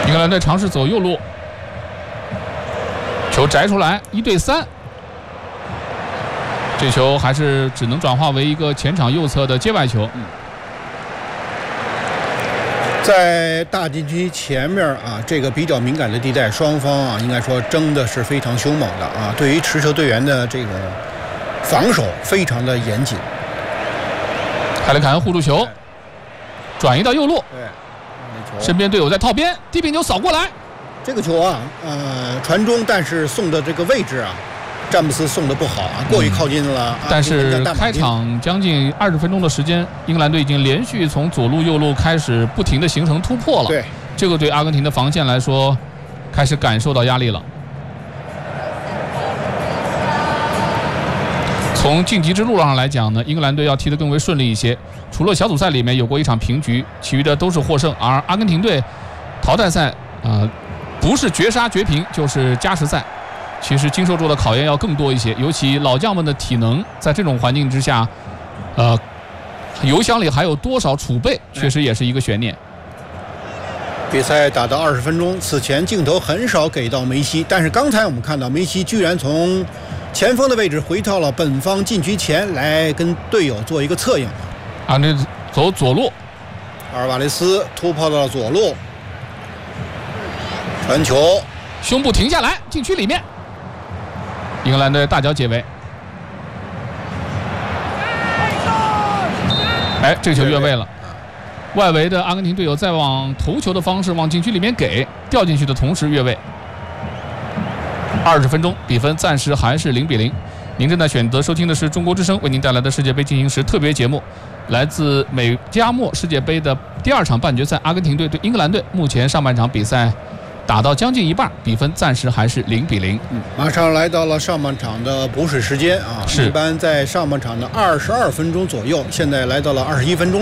英格兰队尝试走右路，球摘出来，1对3。这球还是只能转化为一个前场右侧的界外球。 在大禁区前面啊，这个比较敏感的地带，双方啊应该说争的是非常凶猛的啊。对于持球队员的这个防守非常的严谨。 海雷凯恩护住球，转移到右路， 对， 身边队友在套边，低平球扫过来。 这个球啊，传中，但是送的这个位置啊，詹姆斯送的不好啊，过于靠近了。 但是开场将近20分钟的时间，英格兰队已经连续从左路、右路开始不停的形成突破了。 对， 这个对阿根廷的防线来说，开始感受到压力了。从晋级之路上来讲呢，英格兰队要踢得更为顺利一些。除了小组赛里面有过一场平局，其余的都是获胜。而阿根廷队淘汰赛不是绝杀绝平，就是加时赛。其实经受住的考验要更多一些，尤其老将们的体能在这种环境之下，油箱里还有多少储备，确实也是一个悬念。 比赛打到20分钟，此前镜头很少给到梅西，但是刚才我们看到梅西居然从前锋的位置回到了本方禁区前来跟队友做一个策应。 啊，那走左路， 阿尔瓦雷斯突破到了左路，传球， 胸部停下来，禁区里面，英格兰队大脚解围。哎，这球越位了。外围的阿根廷队友在往头球的方式往禁区里面给，掉进去的同时越位。20分钟，比分暂时还是0比0。您正在选择收听的是中国之声为您带来的世界杯进行时特别节目，来自美加墨世界杯的第2场半决赛，阿根廷队对英格兰队。目前上半场比赛打到将近一半，比分暂时还是0比0。 马上来到了上半场的补水时间啊， 是一般在上半场的22分钟左右，现在来到了21分钟。